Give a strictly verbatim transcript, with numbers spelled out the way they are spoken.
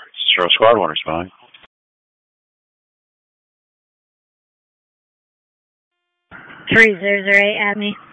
Zero Squad, one responding. three zero zero eight, at me.